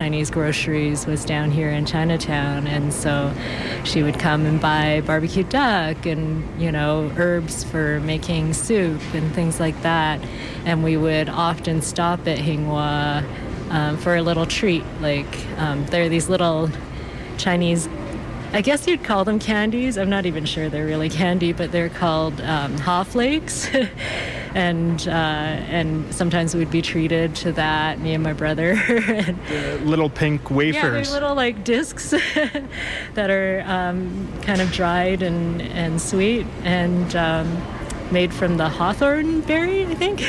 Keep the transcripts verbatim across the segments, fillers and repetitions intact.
Chinese groceries was down here in Chinatown, and so she would come and buy barbecue duck and, you know, herbs for making soup and things like that. And we would often stop at Hinghua um, for a little treat. Like, um, there are these little Chinese, I guess you'd call them candies. I'm not even sure they're really candy, but they're called um, Ha Flakes. and uh, and sometimes we'd be treated to that, me and my brother. and, uh, little pink wafers. Yeah, they're little like discs that are um, kind of dried and, and sweet and um, made from the hawthorn berry, I think.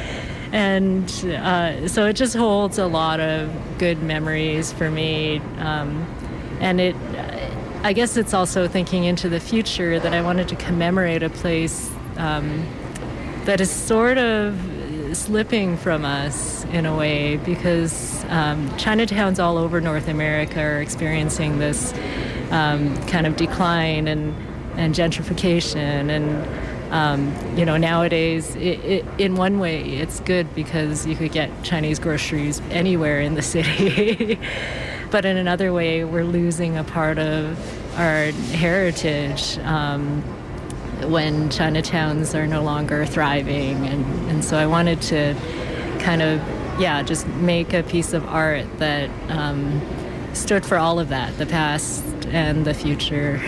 and uh, so it just holds a lot of good memories for me. Um, and it, I guess it's also thinking into the future that I wanted to commemorate a place um, that is sort of slipping from us in a way, because um, Chinatowns all over North America are experiencing this um, kind of decline and, and gentrification. And, um, you know, nowadays, it, it, in one way, it's good because you could get Chinese groceries anywhere in the city. But in another way, we're losing a part of our heritage um, when Chinatowns are no longer thriving. And, and so I wanted to kind of, yeah, just make a piece of art that um, stood for all of that, the past and the future.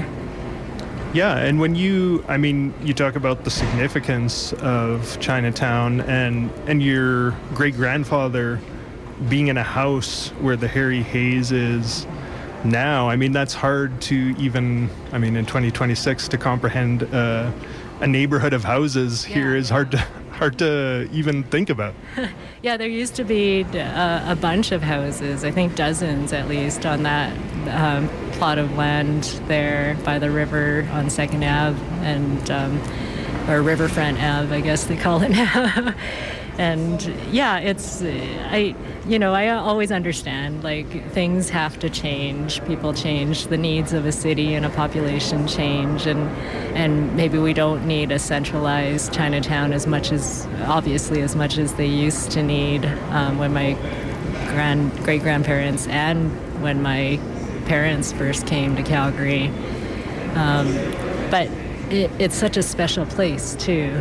Yeah, and when you, I mean, you talk about the significance of Chinatown and, and your great-grandfather being in a house where the Harry Hayes is now. I mean, that's hard to even, I mean, in twenty twenty-six to comprehend uh, a neighborhood of houses yeah, here is yeah. hard to hard to even think about. Yeah, there used to be a, a bunch of houses, I think dozens at least, on that um, plot of land there by the river on Second Avenue and um, or Riverfront Avenue, I guess they call it now. And yeah, it's, I, you know, I always understand, like, things have to change. People change, the needs of a city and a population change, and and maybe we don't need a centralized Chinatown as much as, obviously, as much as they used to need um, when my grand great-grandparents and when my parents first came to Calgary. Um, but it, it's such a special place, too.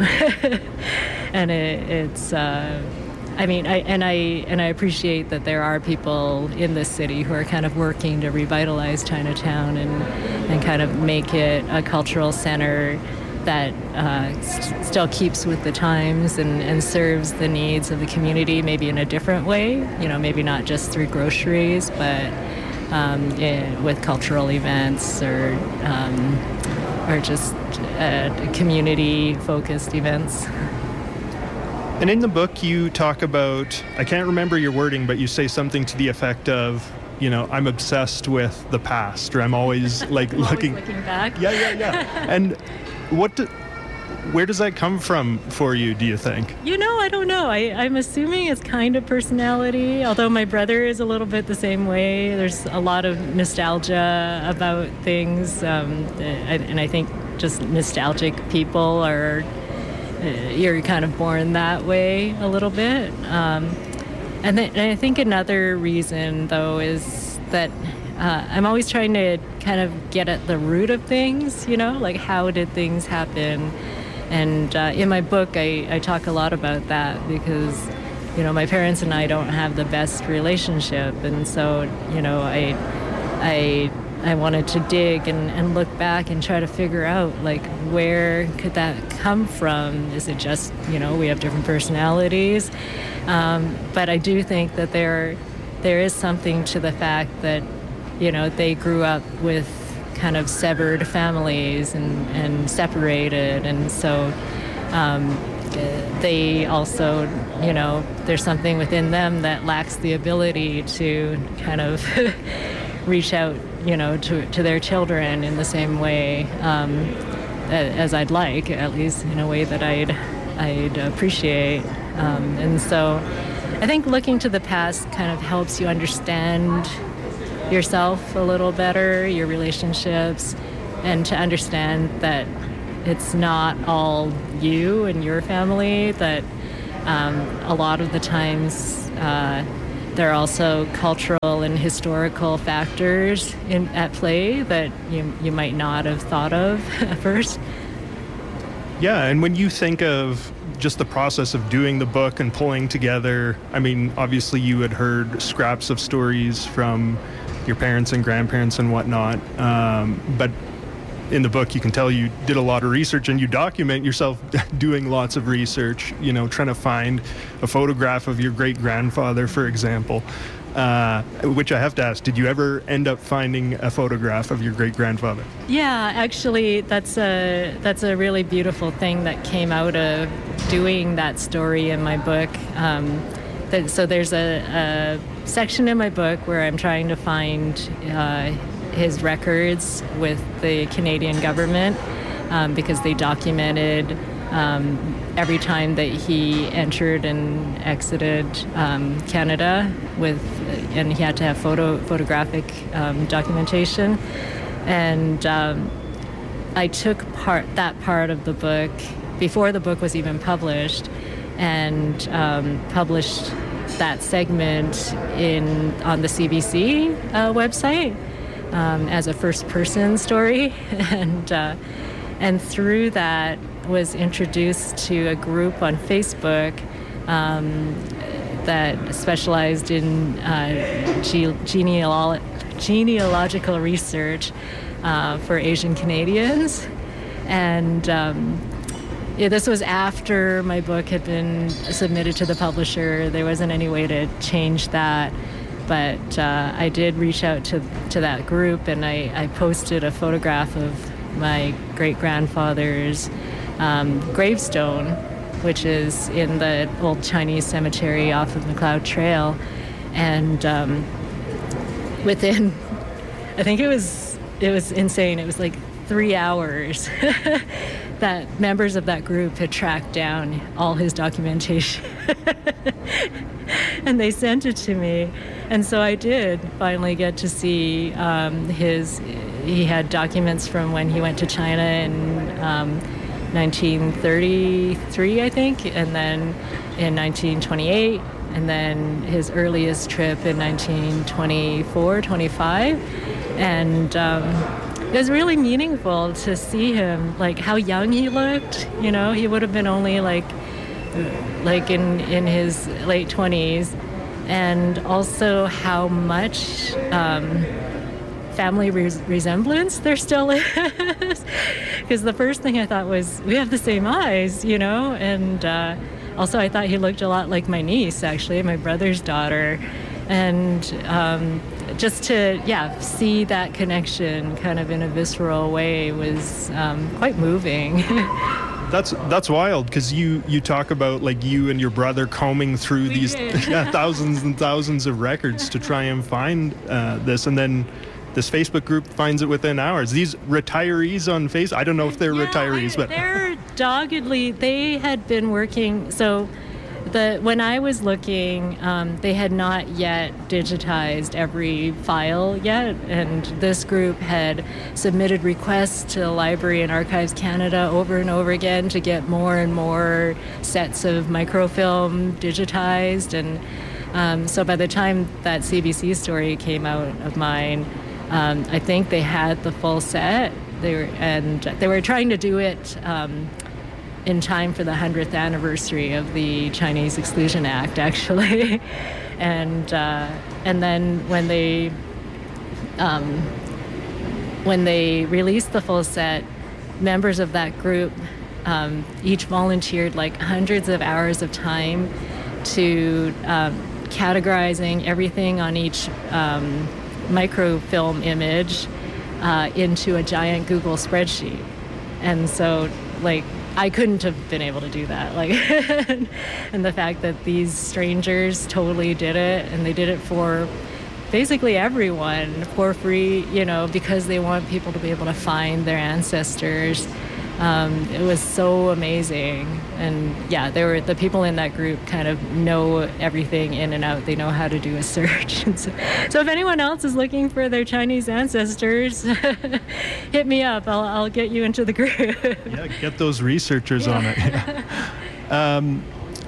And it, it's, uh, I mean, I, and I and I appreciate that there are people in this city who are kind of working to revitalize Chinatown and and kind of make it a cultural center that uh, st- still keeps with the times and, and serves the needs of the community, maybe in a different way. You know, maybe not just through groceries, but um, yeah, with cultural events or um, or just uh, community-focused events. And in the book, you talk about, I can't remember your wording, but you say something to the effect of, you know, I'm obsessed with the past, or I'm always like I'm looking, always looking back. Yeah, yeah, yeah. And what, do, where does that come from for you, do you think? You know, I don't know. I, I'm assuming it's kind of personality, although my brother is a little bit the same way. There's a lot of nostalgia about things, um, and I think just nostalgic people are, you're kind of born that way a little bit. Um, and, then, and I think another reason, though, is that uh, I'm always trying to kind of get at the root of things, you know, like how did things happen? And uh, in my book, I, I talk a lot about that because, you know, my parents and I don't have the best relationship. And so, you know, I, I, I wanted to dig and, and look back and try to figure out, like, where could that come from? Is it just, you know, we have different personalities? Um, but I do think that there, there is something to the fact that, you know, they grew up with kind of severed families and, and separated. And so um, they also, you know, there's something within them that lacks the ability to kind of reach out, you know, to, to their children in the same way um, as I'd like, at least in a way that I'd, I'd appreciate. Um, and so I think looking to the past kind of helps you understand yourself a little better, your relationships, and to understand that it's not all you and your family, that um, a lot of the times uh, there are also cultural and historical factors in, at play that you, you might not have thought of at first. Yeah, and when you think of just the process of doing the book and pulling together, I mean, obviously you had heard scraps of stories from your parents and grandparents and whatnot, um, but in the book you can tell you did a lot of research, and you document yourself doing lots of research, you know, trying to find a photograph of your great-grandfather, for example, uh, which I have to ask, did you ever end up finding a photograph of your great-grandfather? Yeah, actually, that's a that's a really beautiful thing that came out of doing that story in my book. Um, that, so there's a, a section in my book where I'm trying to find uh, his records with the Canadian government, um, because they documented um, every time that he entered and exited um, Canada with, and he had to have photo photographic um, documentation. And um, I took part that part of the book before the book was even published, and um, published that segment in on the C B C uh, website um, as a first-person story, and uh, and through that was introduced to a group on Facebook um, that specialized in uh, ge- genealog- genealogical research uh, for Asian Canadians. And um, yeah, this was after my book had been submitted to the publisher. There wasn't any way to change that. But uh, I did reach out to, to that group, and I, I posted a photograph of my great-grandfather's um, gravestone, which is in the old Chinese cemetery off of McLeod Trail. And um, within, I think it was, it was insane. It was like three hours that members of that group had tracked down all his documentation. And they sent it to me. And so I did finally get to see um, his, he had documents from when he went to China in um, nineteen thirty-three, I think, and then in nineteen twenty-eight, and then his earliest trip in nineteen twenty-four, twenty-five. And um, it was really meaningful to see him, like how young he looked. You know, he would have been only like, like in, in his late twenties. And also how much um, family res- resemblance there still is. Because the first thing I thought was, we have the same eyes, you know? And uh, also I thought he looked a lot like my niece, actually, my brother's daughter. And um, just to, yeah, see that connection kind of in a visceral way was um, quite moving. That's that's wild, because you, you talk about like you and your brother combing through we these yeah, thousands and thousands of records to try and find uh, this, and then this Facebook group finds it within hours. These retirees on Facebook, I don't know if they're yeah, retirees, I, but they're doggedly, they had been working, so the when I was looking, um, they had not yet digitized every file yet, and this group had submitted requests to Library and Archives Canada over and over again to get more and more sets of microfilm digitized. And um, so by the time that C B C story came out of mine, um, I think they had the full set. They were, and they were trying to do it um, in time for the hundredth anniversary of the Chinese Exclusion Act, actually. and uh, and then when they um, when they released the full set, members of that group um, each volunteered like hundreds of hours of time to um, categorizing everything on each um, microfilm image uh, into a giant Google spreadsheet. And so, like, I couldn't have been able to do that. Like, and the fact that these strangers totally did it, and they did it for basically everyone for free, you know, because they want people to be able to find their ancestors. Um, it was so amazing. And yeah, they were, the people in that group kind of know everything in and out. They know how to do a search. so, so if anyone else is looking for their Chinese ancestors, hit me up. I'll, I'll get you into the group. Yeah, get those researchers yeah. on it. Yeah. Um,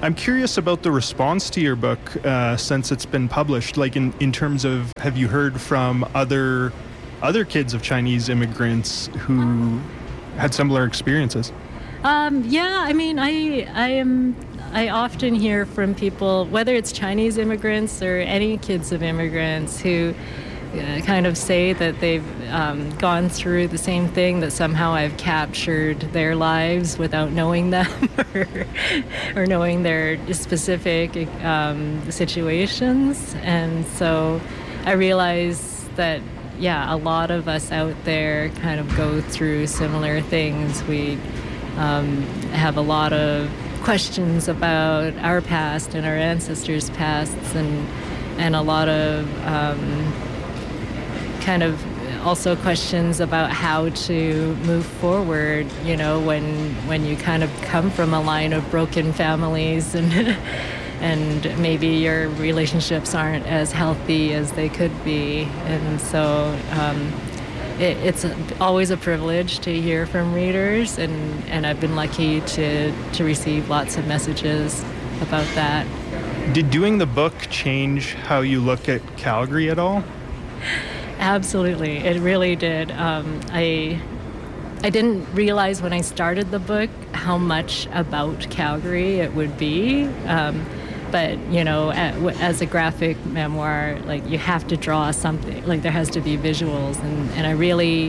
I'm curious about the response to your book uh, since it's been published. Like in, in terms of, have you heard from other other kids of Chinese immigrants who had similar experiences? Um, yeah, I mean, I I am I often hear from people, whether it's Chinese immigrants or any kids of immigrants, who uh, kind of say that they've um, gone through the same thing, that somehow I've captured their lives without knowing them or, or knowing their specific um, situations. And so I realize that, yeah, a lot of us out there kind of go through similar things. We um, have a lot of questions about our past and our ancestors' pasts, and and a lot of um, kind of also questions about how to move forward, you know, when when you kind of come from a line of broken families and and maybe your relationships aren't as healthy as they could be. And so um, it, it's always a privilege to hear from readers, and, and I've been lucky to, to receive lots of messages about that. Did doing the book change how you look at Calgary at all? Absolutely, it really did. Um, I I didn't realize when I started the book how much about Calgary it would be. Um, but, you know, as a graphic memoir, like, you have to draw something. Like, there has to be visuals. And, and I really,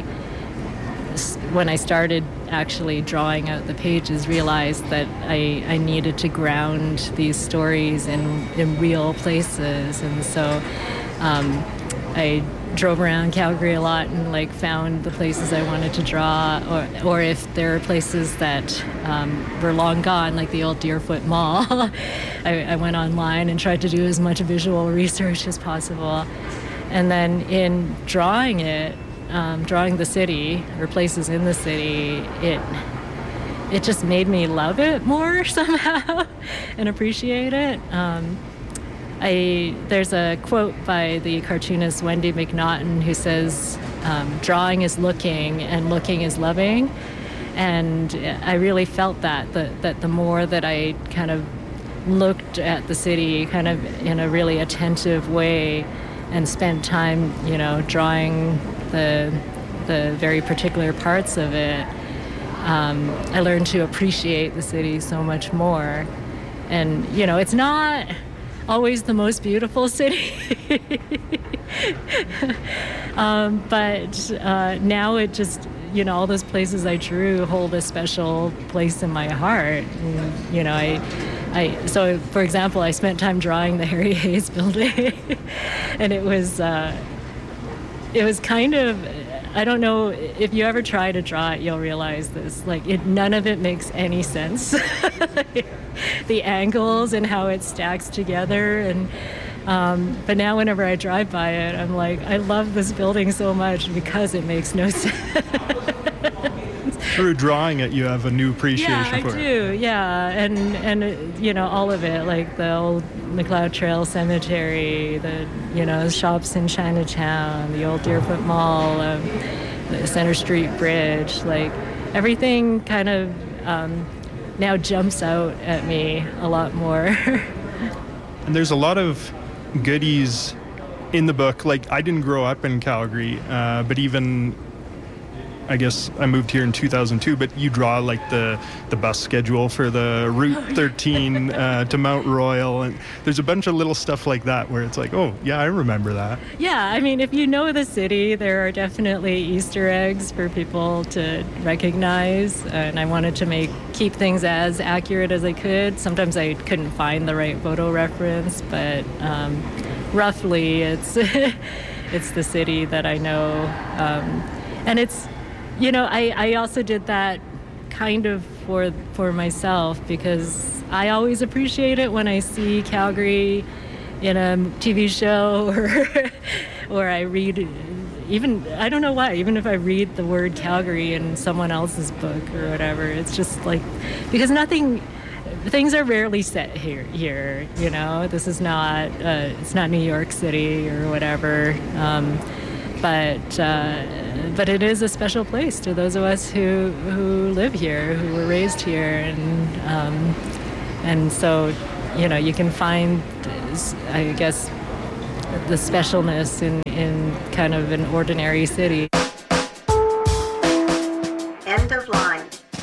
when I started actually drawing out the pages, realized that I, I needed to ground these stories in, in real places. And so um, I drove around Calgary a lot and like found the places I wanted to draw, or or if there are places that um, were long gone, like the old Deerfoot Mall. I, I went online and tried to do as much visual research as possible. And then in drawing it, um, drawing the city or places in the city, it it just made me love it more somehow and appreciate it. Um, I, there's a quote by the cartoonist Wendy McNaughton who says, um, drawing is looking and looking is loving. And I really felt that, that, that the more that I kind of looked at the city kind of in a really attentive way and spent time, you know, drawing the, the very particular parts of it, um, I learned to appreciate the city so much more. And, you know, it's not always the most beautiful city. um, but uh, now it just, you know, all those places I drew hold a special place in my heart. And, you know, I, I, so for example, I spent time drawing the Harry Hayes building and it was, uh, it was kind of, I don't know, if you ever try to draw it, you'll realize this. Like, it, none of it makes any sense. The angles and how it stacks together. And um, but now whenever I drive by it, I'm like, I love this building so much because it makes no sense. Through drawing it, you have a new appreciation yeah, for I it. do, yeah. And, and uh, you know, all of it, like the old McLeod Trail Cemetery, the, you know, shops in Chinatown, the old Deerfoot Mall, um, the Center Street Bridge, like everything kind of um, now jumps out at me a lot more. And there's a lot of goodies in the book. Like, I didn't grow up in Calgary, uh, but even, I guess I moved here in two thousand two, but you draw like the, the bus schedule for the Route thirteen uh, to Mount Royal, and there's a bunch of little stuff like that where it's like, oh, yeah, I remember that. Yeah, I mean, if you know the city, there are definitely Easter eggs for people to recognize, and I wanted to make keep things as accurate as I could. Sometimes I couldn't find the right photo reference, but um, roughly it's it's the city that I know, um, and it's, you know, I, I also did that kind of for for myself because I always appreciate it when I see Calgary in a T V show or or I read, even, I don't know why, even if I read the word Calgary in someone else's book or whatever, it's just like, because nothing, things are rarely set here, here, you know, this is not, uh, it's not New York City or whatever, um, but uh, but it is a special place to those of us who who live here, who were raised here, and um, and so, you know, you can find, I guess, the specialness in, in kind of an ordinary city.